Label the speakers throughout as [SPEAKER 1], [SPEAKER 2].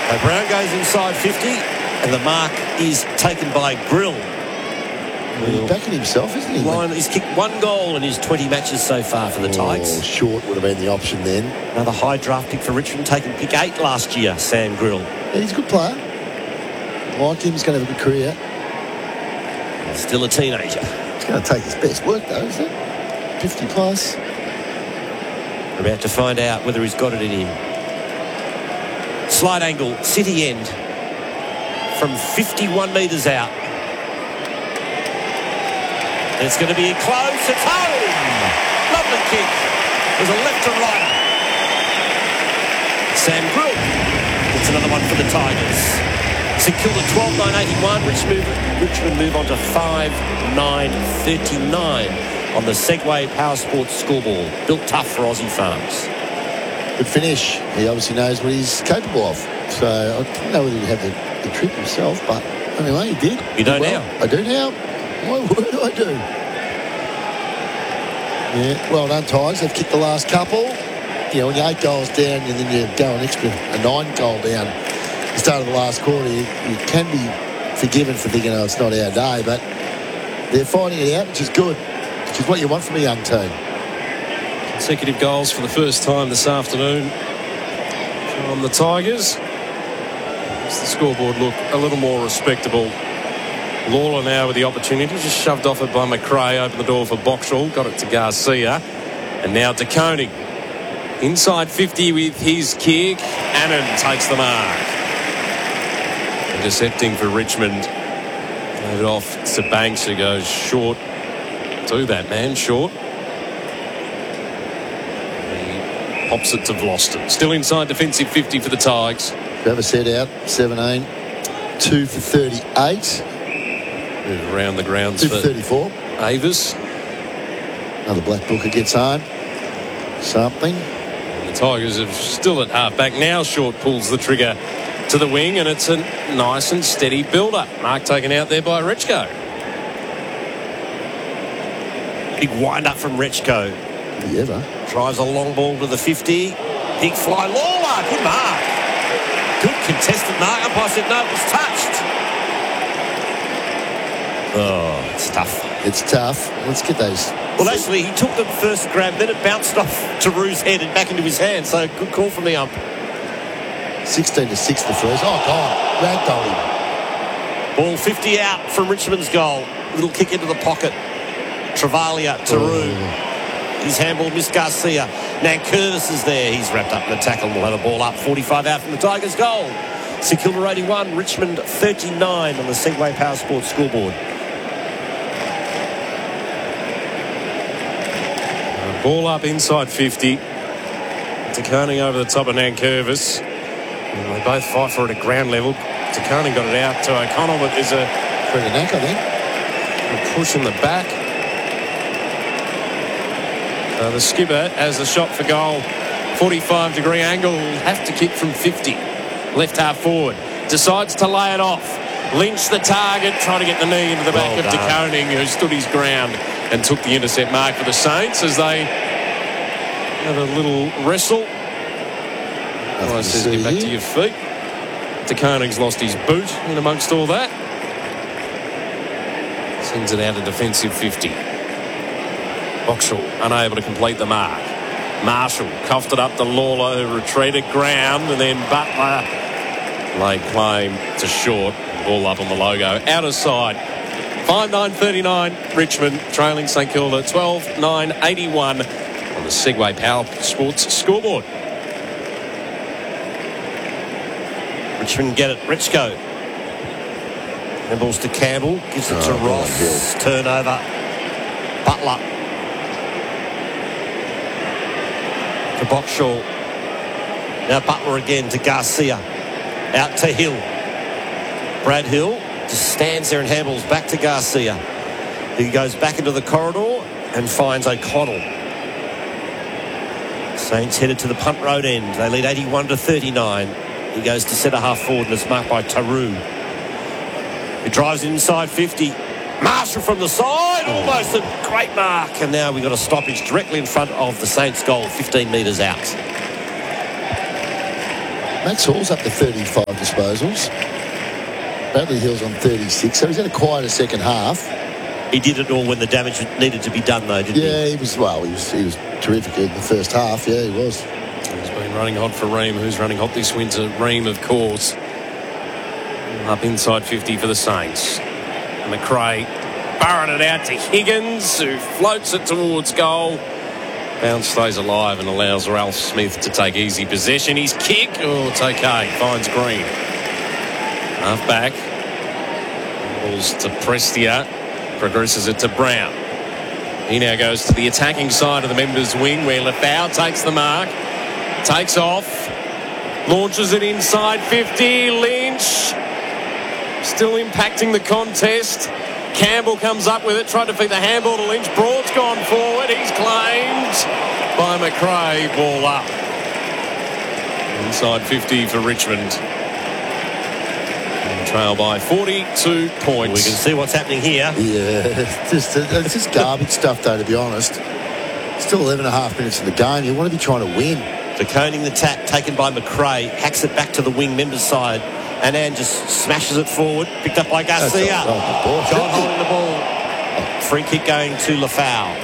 [SPEAKER 1] So Brown goes inside 50, and the mark is taken by Grill.
[SPEAKER 2] He's backing himself, isn't he?
[SPEAKER 1] He's kicked 1 goal in his 20 matches so far for the Tigers.
[SPEAKER 2] Short would have been the option then.
[SPEAKER 1] Another high draft pick for Richmond, taking pick 8 last year, Sam Grill.
[SPEAKER 2] Yeah, he's a good player. I like him. He's going to have a good career.
[SPEAKER 1] Still a teenager.
[SPEAKER 2] He's going to take his best work, though, isn't it? 50 plus.
[SPEAKER 1] We're about to find out whether he's got it in him. Slide angle, City end. From 51 metres out. It's going to be close. It's home. Lovely kick. There's a left to right. Sam Grill gets another one for the Tigers. St Kilda 12-9-81. Richmond move on to 5-9-39 on the Segway Power Sports scoreboard. Built tough for Aussie farms.
[SPEAKER 2] Good finish. He obviously knows what he's capable of. So I don't know whether he'd have the trip himself, but anyway, he did.
[SPEAKER 1] You know now.
[SPEAKER 2] I do now. My word, I do. Yeah, well done, Tigers. They've kicked the last couple. You know, when you're 8 goals down and then you go an extra 9-goal down at the start of the last quarter, you can be forgiven for thinking, oh, it's not our day, but they're finding it out, which is good, which is what you want from a young team.
[SPEAKER 3] Consecutive goals for the first time this afternoon from the Tigers. Makes the scoreboard look a little more respectable. Lawler now with the opportunity, just shoved off it by McRae, opened the door for Boxall, got it to Garcia, and now to Koenig. Inside 50 with his kick. Annan takes the mark. Intercepting for Richmond. Gave it off to Banks, who goes short. Do that, man, short. He pops it to Vlosten. Still inside defensive 50 for the Tigers.
[SPEAKER 2] Have a set out, 17. 2 for 38.
[SPEAKER 3] Move around the grounds
[SPEAKER 2] 2 for 34.
[SPEAKER 3] Avis.
[SPEAKER 2] Another Black Booker gets home. Something.
[SPEAKER 3] And the Tigers are still at half-back. Now Short pulls the trigger to the wing, and it's a nice and steady build-up. Mark taken out there by Rechko.
[SPEAKER 1] Big wind-up from Rechko.
[SPEAKER 2] Ever.
[SPEAKER 1] Drives a long ball to the 50. Big fly. Lawler. Good mark. Good contested mark. Umpire said no, it was touched. Oh, it's tough.
[SPEAKER 2] It's tough. Let's get those.
[SPEAKER 1] Well, actually, he took the first grab, then it bounced off Taru's head and back into his hand. So, good call from the ump.
[SPEAKER 2] 16-6 the first. Oh, God. Ragdolled him.
[SPEAKER 1] Ball 50 out from Richmond's goal. Little kick into the pocket. Travalia, Taru. His handball missed Garcia. Nankervis is there. He's wrapped up in the tackle. We'll have a ball up. 45 out from the Tigers' goal. St Kilda 81, Richmond 39 on the Segway Power Sports scoreboard.
[SPEAKER 3] Ball up inside 50. Takani over the top of Nankervis. And they both fight for it at ground level. Takani got it out to O'Connell, but there's a
[SPEAKER 2] Pretty neck, I think.
[SPEAKER 3] push in the back. The skipper has the shot for goal. 45-degree angle. Will have to kick from 50. Left half forward. Decides to lay it off. Lynch the target, trying to get the knee into the back of DeConing, who stood his ground and took the intercept mark for the Saints as they have a little wrestle. I says, get back to your feet. DeConing's lost his boot in amongst all that. Sends it out of defensive 50. Boxall unable to complete the mark. Marshall coughed it up to Lawler, who retreated ground, and then Butler laid claim to Short. Ball up on the logo. Out of side. 5-9-39. Richmond trailing St Kilda 12-9-81 on the Segway Power Sports scoreboard.
[SPEAKER 1] Richmond get it. Rechko. Handballs to Campbell. Gives it to Ross. Turnover. Butler. To Boxall. Now Butler again to Garcia. Out to Hill. Brad Hill just stands there and handballs back to Garcia. He goes back into the corridor and finds O'Connell. Saints headed to the punt road end. They lead 81-39. He goes to centre half forward and is marked by Taru. He drives inside 50. Marshall from the side. Almost a great mark. And now we've got a stoppage directly in front of the Saints goal, 15 metres out.
[SPEAKER 2] Max Hall's up to 35 disposals. Bradley Hill's on 36, so he's had a quieter second half.
[SPEAKER 1] He did it all when the damage needed to be done, though, didn't he?
[SPEAKER 2] Yeah, he was terrific in the first half. Yeah, he was.
[SPEAKER 3] He's been running hot for Ream. Who's running hot this winter? Ream, of course. Up inside 50 for the Saints. McRae barring it out to Higgins, who floats it towards goal. Bounce stays alive and allows Ralph Smith to take easy possession. His kick, it's okay. Finds Green. Half back. Balls to Prestia. Progresses it to Brown. He now goes to the attacking side of the members' wing where Lefau takes the mark. Takes off. Launches it inside 50. Lynch. Still impacting the contest. Campbell comes up with it. Tried to feed the handball to Lynch. Broad's gone forward. He's claimed by McRae. Ball up. Inside 50 for Richmond. Trail by 42 points.
[SPEAKER 1] We can see what's happening here.
[SPEAKER 2] Yeah, it's just garbage stuff, though, to be honest. Still 11 and a half minutes in the game. You want to be trying to win.
[SPEAKER 1] Deconing the tap taken by McRae. Hacks it back to the wing members' side. Anand just smashes it forward. Picked up by Garcia. John holding the ball. Free kick going to Lefau.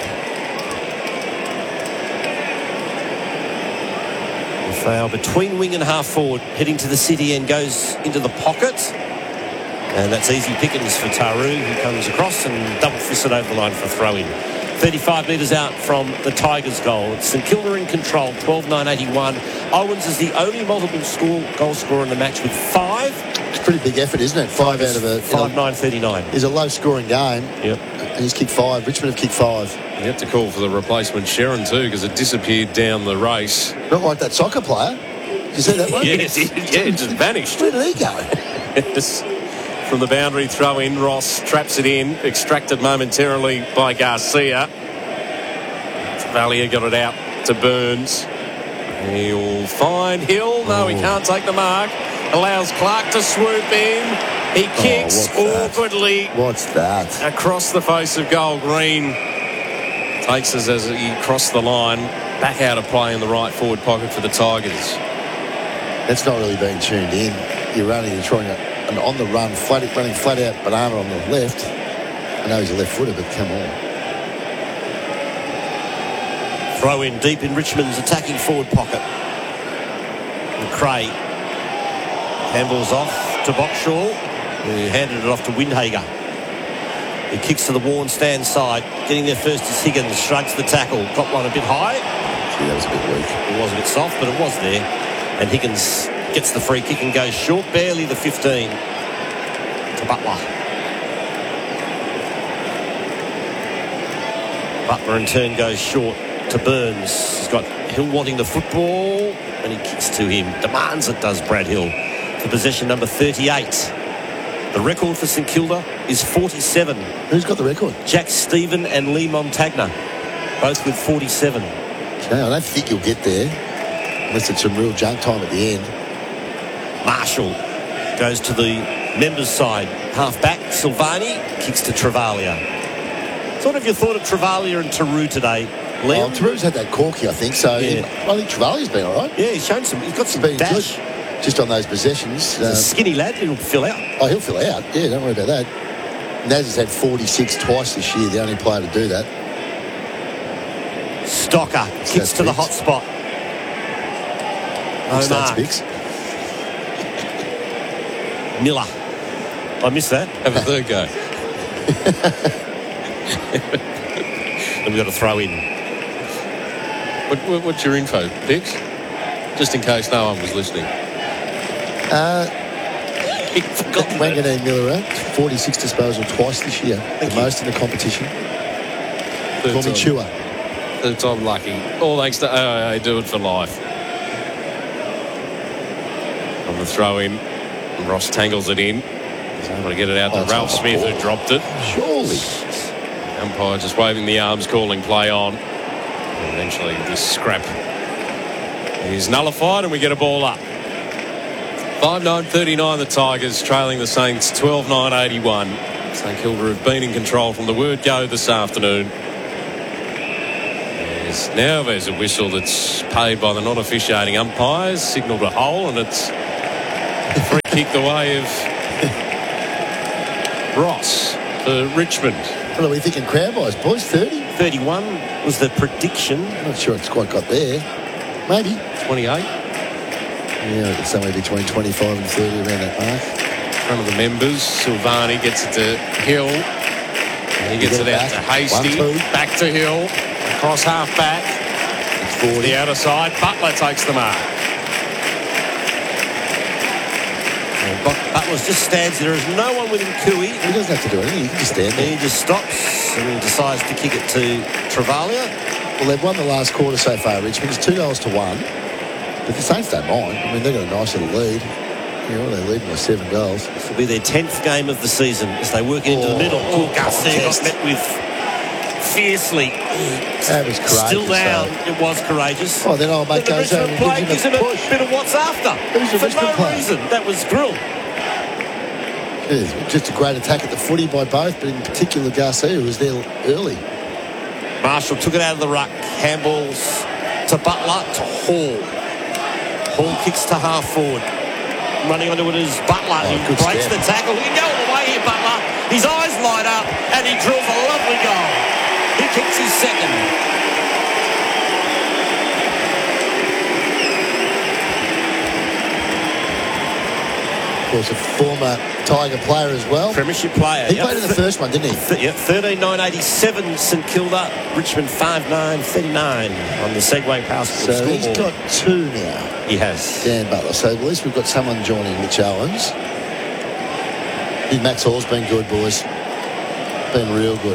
[SPEAKER 1] Lefau between wing and half forward. Heading to the city end. Goes into the pocket. And that's easy pickings for Taru, who comes across and double fists it over the line for a throw-in. 35 metres out from the Tigers' goal. It's St Kilda in control, 12-9-81. Owens is the only multiple goal scorer in the match with 5.
[SPEAKER 2] It's a pretty big effort, isn't it? 5 out of a...
[SPEAKER 1] 5-9-39.
[SPEAKER 2] It's a low-scoring game.
[SPEAKER 1] Yep.
[SPEAKER 2] And he's kicked 5. Richmond have kicked 5.
[SPEAKER 3] You have to call for the replacement Sharon too, because it disappeared down the race.
[SPEAKER 2] Not like that soccer player. Did you see that one?
[SPEAKER 3] Yes, it just vanished.
[SPEAKER 2] Where did he go?
[SPEAKER 3] Yes. From the boundary throw in, Ross traps it in, extracted momentarily by Garcia. Valier got it out to Burns. He'll find Hill. No, he can't take the mark. Allows Clark to swoop in. He kicks awkwardly.
[SPEAKER 2] What's that?
[SPEAKER 3] Across the face of goal. Green takes us as he crossed the line. Back out of play in the right forward pocket for the Tigers.
[SPEAKER 2] That's not really being tuned in. You're trying an on-the-run, running flat out banana on the left. I know he's a left footer, but come on.
[SPEAKER 1] Throw in deep in Richmond's attacking forward pocket. McRae handballs off to Boxshall, who handed it off to Windhager. He kicks to the worn stand side. Getting there first is Higgins. Shrugs the tackle. Got one a bit high.
[SPEAKER 2] Gee, that was a bit weak.
[SPEAKER 1] It was a bit soft, but it was there. And Higgins gets the free kick and goes short. Barely the 15 to Butler. Butler in turn goes short to Burns. He's got Hill wanting the football, and he kicks to him. Demands it, does Brad Hill, for possession number 38. The record for St Kilda is 47.
[SPEAKER 2] Who's got the record?
[SPEAKER 1] Jack Stephen and Lee Montagna, both with 47.
[SPEAKER 2] Okay, I don't think you'll get there unless it's some real junk time at the end.
[SPEAKER 1] Marshall goes to the members' side. Half back, Silvani kicks to Travaglia. So what have you thought of Travaglia and Taru today, Liam?
[SPEAKER 2] Taru's had that corky, I think, so
[SPEAKER 1] Yeah.
[SPEAKER 2] I think Travaglia's been all right.
[SPEAKER 1] Yeah, he's shown some. He's got some
[SPEAKER 2] Been
[SPEAKER 1] dash.
[SPEAKER 2] good. Just on those possessions.
[SPEAKER 1] He's a skinny lad. He'll fill out.
[SPEAKER 2] Oh, he'll fill out. Yeah, don't worry about that. Naz has had 46 twice this year, the only player to do that.
[SPEAKER 1] Stocker kicks to the hot spot. No
[SPEAKER 2] Stats
[SPEAKER 1] mark.
[SPEAKER 2] Bix.
[SPEAKER 1] Miller. I missed that.
[SPEAKER 3] Have a third go.
[SPEAKER 1] And we've got to throw in.
[SPEAKER 3] What's your info, Dix? Just in case no one was listening.
[SPEAKER 2] Wanganeen Miller, 46 disposal twice this year. The most in the competition. Call me Chua.
[SPEAKER 3] Third time lucky. All thanks to AIA, do it for life. On the throw in, Ross tangles it in. He's able to get it out to Ralph Smith, who dropped it.
[SPEAKER 2] Surely.
[SPEAKER 3] Umpire just waving the arms, calling play on. And eventually this scrap is nullified and we get a ball up. 5-9-39 the Tigers, trailing the Saints 12-9-81. St Kilda have been in control from the word go this afternoon. There's a whistle that's paid by the non-officiating umpires, signalled a hole, and it's kick the way of Ross for Richmond.
[SPEAKER 2] What are we thinking crowd-wise, boys? 30?
[SPEAKER 1] 31 was the prediction.
[SPEAKER 2] I'm not sure it's quite got there. Maybe.
[SPEAKER 3] 28.
[SPEAKER 2] Yeah, it's somewhere between 25 and 30 around that mark.
[SPEAKER 3] One of the members, Silvani, gets it to Hill. He gets it out to Hasty.
[SPEAKER 2] 1-2.
[SPEAKER 3] Back to Hill. Across half back.
[SPEAKER 2] It's 40.
[SPEAKER 3] The outer side. Butler takes the mark.
[SPEAKER 1] Butler just stands there. There's no one within Cooey.
[SPEAKER 2] He doesn't have to do anything. He can just stand there.
[SPEAKER 1] He just stops and decides to kick it to Travalia.
[SPEAKER 2] Well, they've won the last quarter so far, Richmond. It's 2-1. But the Saints don't mind. I mean, they've got a nice little lead. You know, they're leading by 7 goals.
[SPEAKER 1] This will be their 10th game of the season as they work into the middle. Garcia got met with fiercely.
[SPEAKER 2] That was courageous.
[SPEAKER 1] Still down.
[SPEAKER 2] Though.
[SPEAKER 1] It was courageous.
[SPEAKER 2] Oh, then old mate
[SPEAKER 1] The
[SPEAKER 2] goes over
[SPEAKER 1] Richmond
[SPEAKER 2] and
[SPEAKER 1] play
[SPEAKER 2] gives
[SPEAKER 1] gives
[SPEAKER 2] him
[SPEAKER 1] him
[SPEAKER 2] a
[SPEAKER 1] a
[SPEAKER 2] push.
[SPEAKER 1] bit of what's after.
[SPEAKER 2] Who's the
[SPEAKER 1] For
[SPEAKER 2] Richmond
[SPEAKER 1] no
[SPEAKER 2] player?
[SPEAKER 1] reason. That was Grill.
[SPEAKER 2] Yeah, just a great attack at the footy by both, but in particular Garcia, who was there early.
[SPEAKER 1] Marshall took it out of the ruck. Handballs to Butler to Hall. Hall kicks to half forward. Running onto it is Butler, who
[SPEAKER 2] good
[SPEAKER 1] breaks
[SPEAKER 2] step.
[SPEAKER 1] the tackle. He can go all the way here, Butler. His eyes light up, and he drills a lovely goal. He kicks his second.
[SPEAKER 2] Of course, a former Tiger player as well.
[SPEAKER 1] Premiership player.
[SPEAKER 2] He played in the first one, didn't he?
[SPEAKER 1] Yep, 13-9-87, St Kilda. Richmond 5-9-39 on the Segway Power Sports
[SPEAKER 2] So he's
[SPEAKER 1] scoreboard.
[SPEAKER 2] got 2 now,
[SPEAKER 1] He has.
[SPEAKER 2] Dan Butler. So at least we've got someone joining Mitch Owens. I think Max Hall's been good, boys. Been real good.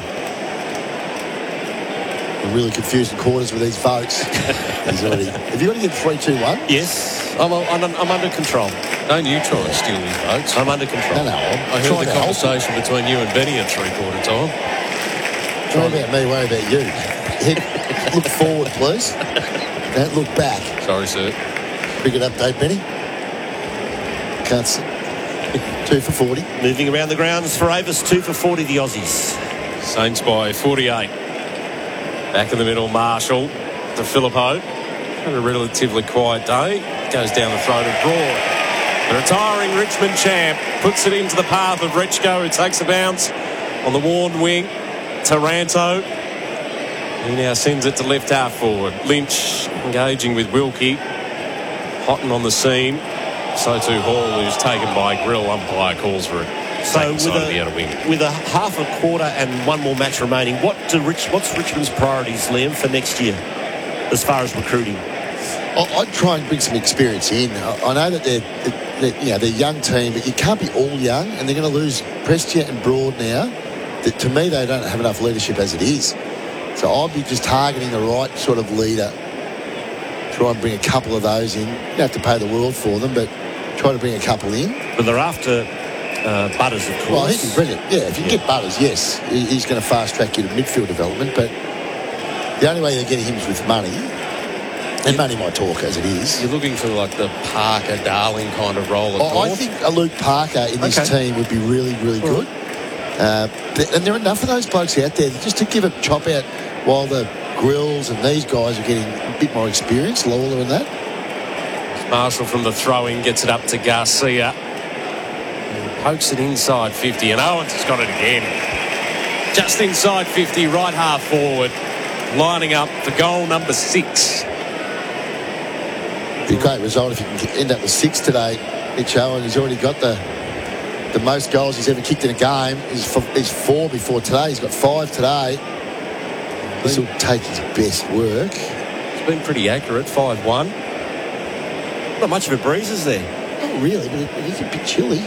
[SPEAKER 2] We're really confusing quarters with these votes. He's already. Have you got to get 3-2-1?
[SPEAKER 1] Yes, I'm under control.
[SPEAKER 3] Don't you try and steal his votes.
[SPEAKER 1] I'm under control.
[SPEAKER 2] No,
[SPEAKER 3] I
[SPEAKER 2] I'm
[SPEAKER 3] heard
[SPEAKER 2] trying
[SPEAKER 3] the
[SPEAKER 2] to help.
[SPEAKER 3] conversation between you and Benny at 3/4 time.
[SPEAKER 2] Worry about me, worry about you. Look forward, please. Don't look back.
[SPEAKER 3] Sorry, sir.
[SPEAKER 2] Cricket update, Benny. Can't see. 2 for 40.
[SPEAKER 1] Moving around the grounds for Avis, 2 for 40, the Aussies.
[SPEAKER 3] Saints by 48. Back in the middle, Marshall to Phillippo. Had a relatively quiet day. Goes down the throat of Broad. The retiring Richmond champ puts it into the path of Rechko, who takes a bounce on the worn wing. Taranto. He now sends it to left half forward. Lynch engaging with Wilkie. Houghton on the scene. So too Hall, who's taken by Grill. Umpire calls for it.
[SPEAKER 1] So
[SPEAKER 3] Second side of the outer wing.
[SPEAKER 1] with a half a quarter and one more match remaining, what's Richmond's priorities, Liam, for next year as far as recruiting?
[SPEAKER 2] I'd try and bring some experience in. I know that they're a young team, but you can't be all young, and they're going to lose Prestia and Broad now. To me, they don't have enough leadership as it is. So I'd be just targeting the right sort of leader. Try and bring a couple of those in. You don't have to pay the world for them, but try to bring a couple in.
[SPEAKER 1] But they're after Butters, of course.
[SPEAKER 2] Well, he'd be brilliant. Yeah, if you can get Butters, yes, he's going to fast-track you to midfield development, but the only way they're getting him is with money. And money might talk as it is.
[SPEAKER 3] You're looking for like the Parker, Darling kind of role.
[SPEAKER 2] I think a Luke Parker in this team would be really, really good. And there are enough of those blokes out there just to give a chop out while the Grills and these guys are getting a bit more experience, Lawler and that.
[SPEAKER 3] Marshall from the throw-in gets it up to Garcia. And pokes it inside 50, and Owens has got it again. Just inside 50, right half forward, lining up for goal number 6.
[SPEAKER 2] Be a great result if you can end up with 6 today. Mitch Owen, he's already got the most goals he's ever kicked in a game. He's 4 before today. He's got 5 today. This will take his best work.
[SPEAKER 3] It's been pretty accurate, 5-1.
[SPEAKER 1] Not much of a breeze, is there?
[SPEAKER 2] Not really, but it is a bit chilly.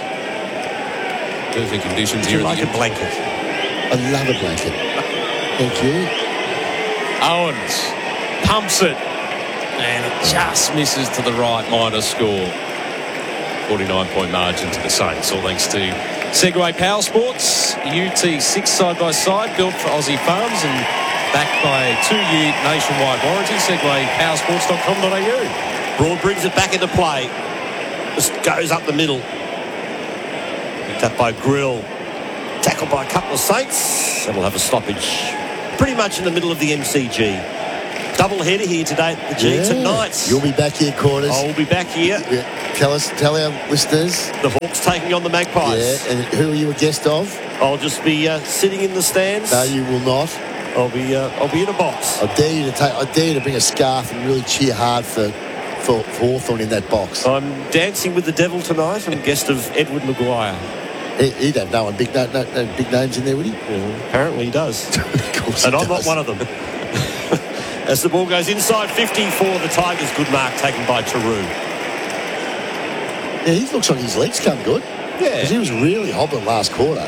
[SPEAKER 3] Perfect conditions
[SPEAKER 1] Do
[SPEAKER 3] here.
[SPEAKER 1] you like a blanket?
[SPEAKER 2] I love a blanket. Thank you.
[SPEAKER 3] Owens pumps it, and it just misses to the right, minor score. 49-point margin to the Saints, all thanks to Segway Power Sports. UT6 side-by-side, built for Aussie farms and backed by a 2-year nationwide warranty. SegwayPowersports.com.au.
[SPEAKER 1] Broad brings it back into play. Just goes up the middle. Picked up by Grill. Tackled by a couple of Saints. That'll have a stoppage pretty much in the middle of the MCG. Double header here today at the G tonight.
[SPEAKER 2] You'll be back here, Quarters.
[SPEAKER 1] I'll be back here.
[SPEAKER 2] Yeah. Tell our listeners.
[SPEAKER 1] The Hawks taking on the Magpies.
[SPEAKER 2] Yeah, and who are you a guest of?
[SPEAKER 1] I'll just be sitting in the stands.
[SPEAKER 2] No, you will not.
[SPEAKER 1] I'll be in a box.
[SPEAKER 2] I dare you to bring a scarf and really cheer hard for Hawthorn in that box.
[SPEAKER 1] I'm dancing with the devil tonight. I'm a guest of Edward Maguire.
[SPEAKER 2] He'd have no big names in there, would he?
[SPEAKER 1] Apparently he does.
[SPEAKER 2] Of course
[SPEAKER 1] And
[SPEAKER 2] he
[SPEAKER 1] I'm
[SPEAKER 2] does.
[SPEAKER 1] not one of them. As the ball goes inside 50 for the Tigers. Good mark taken by Taru.
[SPEAKER 2] Yeah, he looks like his legs come good.
[SPEAKER 1] Yeah.
[SPEAKER 2] Because he was really hobbling last quarter.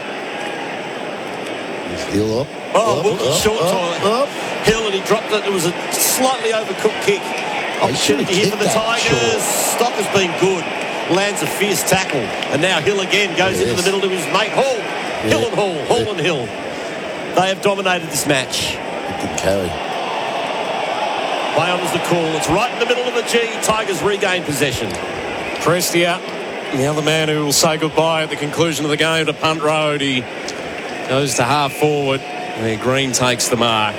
[SPEAKER 2] He's Hill up.
[SPEAKER 1] Short Hill, and he dropped it. It was a slightly overcooked kick. Opportunity here for the Tigers. Stock has been good. Lands a fierce tackle. And now Hill again goes into the middle to his mate Hall. Hill and Hall. Hall and Hill. They have dominated this match.
[SPEAKER 2] It didn't carry.
[SPEAKER 1] Play on is the call. It's right in the middle of the G. Tigers regain possession.
[SPEAKER 3] Prestia, the other man who will say goodbye at the conclusion of the game to punt road. He goes to half forward. Where Green takes the mark.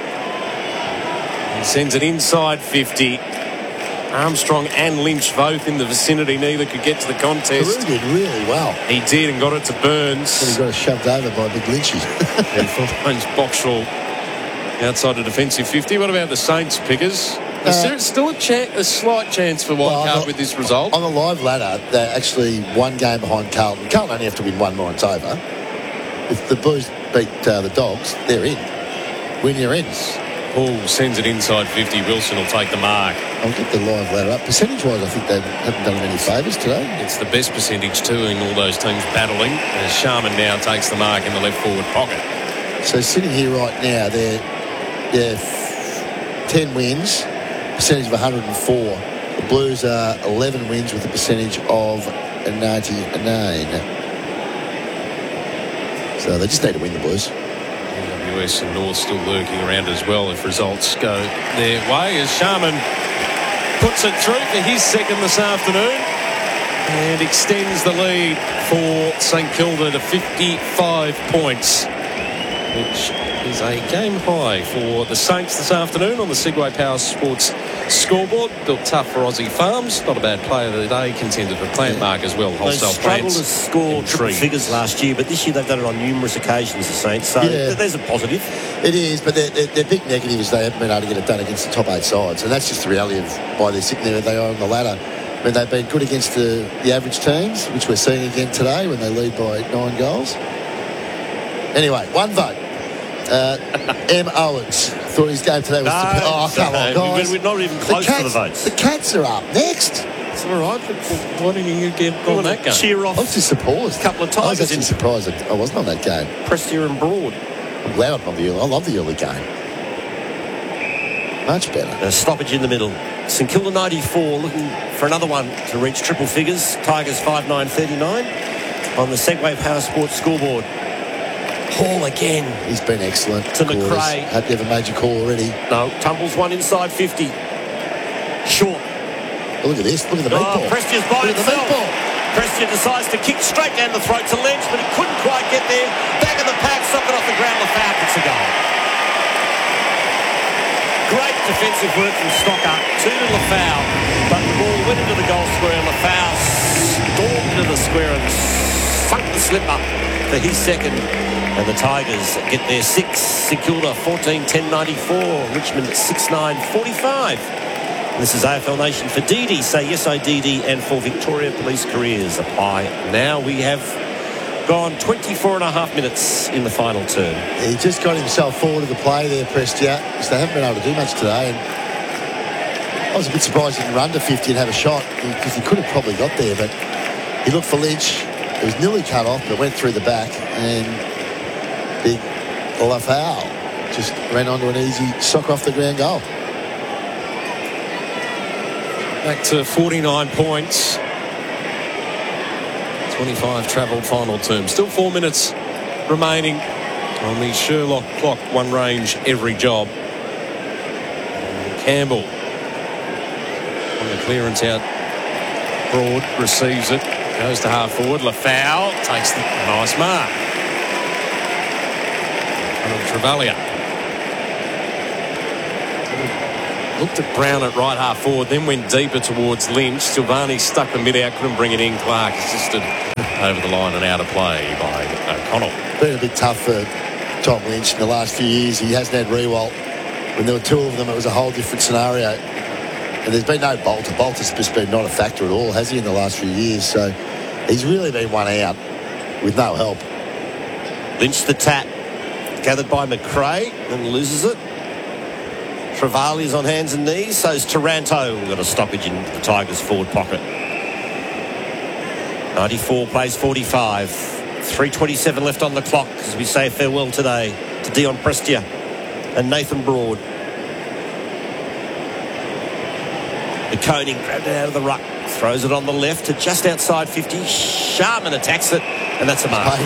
[SPEAKER 3] He sends it inside 50. Armstrong and Lynch both in the vicinity. Neither could get to the contest.
[SPEAKER 2] Peru did really well.
[SPEAKER 3] He did and got it to Burns.
[SPEAKER 2] But he got it shoved over by Big Lynchy.
[SPEAKER 3] And finds Boxall outside the defensive 50. What about the Saints, Pickers? Is there still a slight chance for White with this result?
[SPEAKER 2] On the live ladder, they're actually one game behind Carlton. Carlton only have to win one more, it's over. If the Blues beat the Dogs, they're in. Win your ends.
[SPEAKER 3] Paul sends it inside 50. Wilson will take the mark.
[SPEAKER 2] I'll get the live ladder up. Percentage-wise, I think they haven't done them any favours today.
[SPEAKER 3] It's the best percentage too in all those teams battling as Sharman now takes the mark in the left forward pocket.
[SPEAKER 2] So sitting here right now, they're 10 wins, percentage of 104. The Blues are 11 wins with a percentage of 99. So they just need to win, the Blues.
[SPEAKER 3] GWS and North still lurking around as well if results go their way as Sharman puts it through for his second this afternoon and extends the lead for St Kilda to 55 points, which is a game high for the Saints this afternoon on the Segway Power Sports scoreboard. Built tough for Aussie Farms. Not a bad player of the day. Contended for plant mark as well. Wholesale
[SPEAKER 1] They struggled
[SPEAKER 3] plants.
[SPEAKER 1] to score triple figures last year, but this year they've done it on numerous occasions, the Saints. So there's a positive.
[SPEAKER 2] It is, but their big negative is they haven't been able to get it done against the top 8 sides, and that's just the reality of why they're sitting there where they are on the ladder. I mean, they've been good against the average teams, which we're seeing again today when they lead by 9 goals. Anyway, one vote. M. Owens thought his game today was...
[SPEAKER 1] No,
[SPEAKER 2] come on, guys.
[SPEAKER 1] We're not even close to the votes.
[SPEAKER 2] The Cats are up next.
[SPEAKER 1] It's all right.
[SPEAKER 3] Why didn't you get on that game?
[SPEAKER 1] Cheer off
[SPEAKER 2] I was just surprised.
[SPEAKER 1] a couple of
[SPEAKER 2] I was
[SPEAKER 1] Tigers
[SPEAKER 2] actually
[SPEAKER 1] in
[SPEAKER 2] surprised that I wasn't on that game.
[SPEAKER 1] Prestia and Broad.
[SPEAKER 2] I'm glad I'm on the early. I love the early game. Much better.
[SPEAKER 1] A stoppage in the middle. St Kilda 94 looking for another one to reach triple figures. Tigers 5-9-39 on the Segway Power Sports scoreboard. Hall again.
[SPEAKER 2] He's been excellent.
[SPEAKER 1] To McRae.
[SPEAKER 2] Hope you have a major call already.
[SPEAKER 1] No, tumbles one inside 50. Short.
[SPEAKER 2] Oh, look at this. Look at the meatball.
[SPEAKER 1] Prestia's by
[SPEAKER 2] Look at the
[SPEAKER 1] itself.
[SPEAKER 2] meatball.
[SPEAKER 1] Prestia decides to kick straight down the throat to Lynch, but he couldn't quite get there. Back of the pack, sock it off the ground. Lafau gets a goal. Great defensive work from Stocker. 2 to Lafau, but the ball went into the goal square. Lafau stormed into the square and sunk the slipper for his second. And the Tigers get their 6. St Kilda 14-10-94. Richmond 6-9-45. This is AFL Nation for DD. Say yes, I DD. And for Victoria Police Careers apply. Now we have gone 24 and a half minutes in the final term.
[SPEAKER 2] He just got himself forward of the play there, Prestia, because they haven't been able to do much today. And I was a bit surprised he didn't run to 50 and have a shot, because he could have probably got there, but he looked for Lynch. It was nearly cut off, but went through the back, and big Lafau just ran onto an easy sock off the ground goal.
[SPEAKER 3] Back to 49 points. 25 travelled final term. Still 4 minutes remaining on the Sherlock clock. One range, every job. And Campbell on the clearance out. Broad receives it. Goes to half forward. Lafau takes the nice mark. And Travalia. Looked at Brown at right half forward, then went deeper towards Lynch. Silvani stuck the mid out, couldn't bring it in. Clark assisted over the line and out of play by O'Connell.
[SPEAKER 2] Been a bit tough for Tom Lynch in the last few years. He hasn't had Rewalt. When there were two of them, it was a whole different scenario. And there's been no Bolter. Bolter's just been not a factor at all, has he, in the last few years? So he's really been one out with no help.
[SPEAKER 1] Lynch the tap. Gathered by McRae and loses it. Travalia's on hands and knees. So's Taranto. We've got a stoppage in the Tigers' forward pocket. 94 plays 45. 3:27 left on the clock as we say farewell today to Dion Prestia and Nathan Broad. The Koenig grabbed it out of the ruck. Throws it on the left to just outside 50. Sharman attacks it, and that's a mark.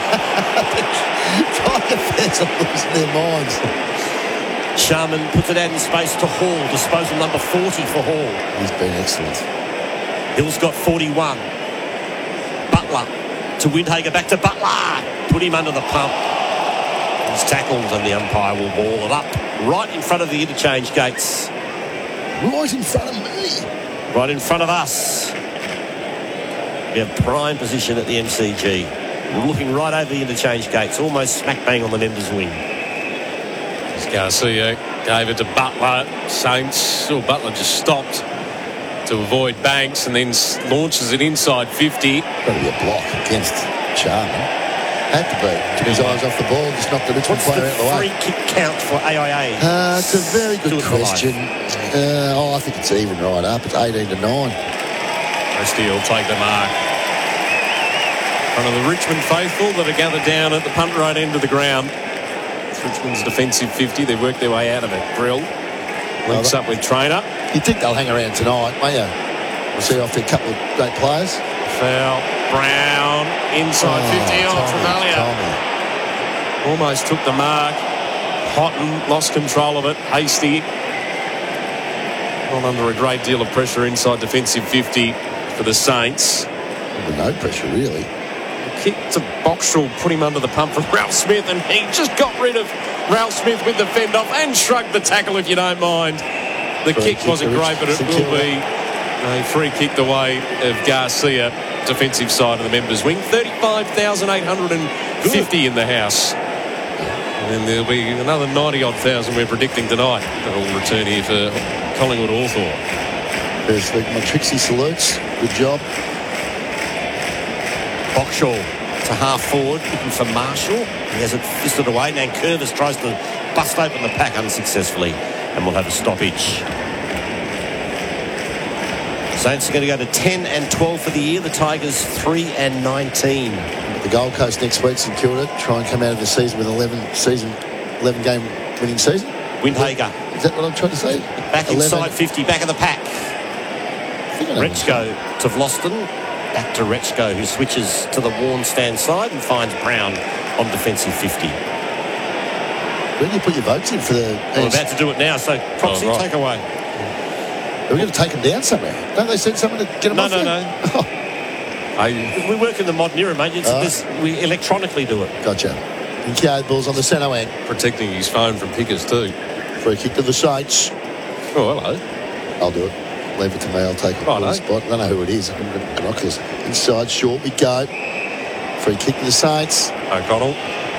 [SPEAKER 2] Tiger fans are losing their minds.
[SPEAKER 1] Sharman puts it out in space to Hall. Disposal number 40 for Hall.
[SPEAKER 2] He's been excellent.
[SPEAKER 1] Hill's got 41. Butler to Windhager, back to Butler. Put him under the pump. He's tackled and the umpire will ball it up right in front of the interchange gates.
[SPEAKER 2] Right in front of me.
[SPEAKER 1] Right in front of us. We have prime position at the MCG. We're looking right over the interchange gates, almost smack bang on the Members wing.
[SPEAKER 3] Garcia gave it to Butler. Saints. Butler just stopped to avoid Banks and then launches it inside 50.
[SPEAKER 2] Got to be a block against Sharman. Had to be. Took his eyes off the ball, just knocked the Richmond player out of the way.
[SPEAKER 1] Free kick count for AIA?
[SPEAKER 2] It's a very good question. I think it's even right up. It's 18-9.
[SPEAKER 3] Prestia will take the mark. One of the Richmond faithful that are gathered down at the punt right end of the ground. It's Richmond's defensive 50. They work their way out of it. Brill links up with Trainer.
[SPEAKER 2] You'd think they'll hang around tonight, won't you? We'll see off a couple of great players.
[SPEAKER 3] Foul. Brown inside 50 on Travalia. Almost took the mark. Houghton lost control of it. Hasty. Not under a great deal of pressure inside defensive 50 for the Saints.
[SPEAKER 2] With no pressure, really.
[SPEAKER 3] Kick to Boxall, put him under the pump from Ralph Smith, and he just got rid of Ralph Smith with the fend off and shrugged the tackle, if you don't mind. The kick wasn't great, but it will be a free kick the way of Garcia, defensive side of the Members wing. 35,850 in the house. And then there'll be another 90-odd thousand we're predicting tonight that will return here for Collingwood Hawthorn.
[SPEAKER 2] There's my Trixie salutes. Good job.
[SPEAKER 1] Boxall to half forward, looking for Marshall. He has it fisted away. Nankervis tries to bust open the pack unsuccessfully, and we'll have a stoppage. Saints are going to go to 10-12 for the year. The Tigers 3-19.
[SPEAKER 2] The Gold Coast next week, St Kilda try and come out of the season with 11 game winning season.
[SPEAKER 1] Windhager.
[SPEAKER 2] Is that what I'm trying to say?
[SPEAKER 1] Back
[SPEAKER 2] 11.
[SPEAKER 1] inside 50, back of the pack. Rechko to Vlosten. Back to Rechko, who switches to the worn stand side and finds Brown on defensive 50.
[SPEAKER 2] Where do you put your votes in for the...
[SPEAKER 1] We're about to do it now, so proxy, take away.
[SPEAKER 2] Are we going to take them down somewhere? Don't they send someone to get them off?
[SPEAKER 1] No. We work in the modern era, mate. We electronically do it.
[SPEAKER 2] Gotcha. And Kiad Ball's on the centre wing.
[SPEAKER 3] Protecting his phone from pickers too.
[SPEAKER 2] Free kick to the Saints.
[SPEAKER 3] Oh, hello.
[SPEAKER 2] I'll do it. Leave it to me. I'll take it.
[SPEAKER 3] Right,
[SPEAKER 2] spot. I don't know who it is. I've got binoculars. Inside short we go. Free kick to the Saints.
[SPEAKER 3] O'Connell.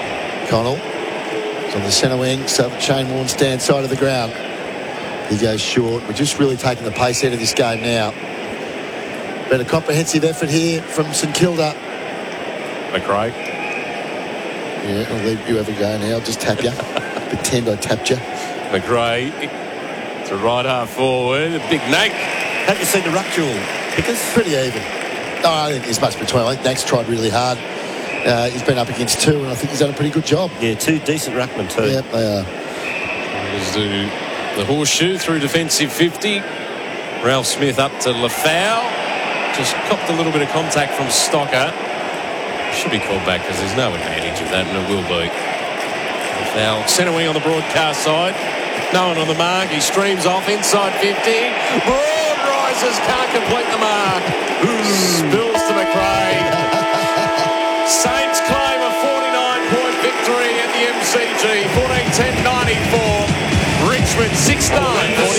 [SPEAKER 2] It's on the centre wing. Chain worn stand side of the ground. He goes short. We're just really taking the pace out of this game now. Been a comprehensive effort here from St Kilda.
[SPEAKER 3] McRae.
[SPEAKER 2] Yeah, I'll leave you have a go now. I'll just tap you. Pretend I tapped you.
[SPEAKER 3] McRae to right half forward. A big Nank.
[SPEAKER 1] Have you seen the ruck duel, Pickers?
[SPEAKER 2] Pretty even. No, I think there's much between. I think Nank's tried really hard. He's been up against two, and I think he's done a pretty good job.
[SPEAKER 1] Yeah, two decent ruckmen too.
[SPEAKER 2] Yep, they are.
[SPEAKER 3] Let's do the horseshoe through defensive 50. Ralph Smith up to Lafau. Just copped a little bit of contact from Stocker. Should be called back because there's no advantage of that, and it will be. Lafau, centre wing on the broadcast side. No one on the mark. He streams off inside 50. Broad rises, can't complete the mark. Spills to McRae. Saints claim a 49-point victory at the MCG. 14-10-94. Richmond 6-9.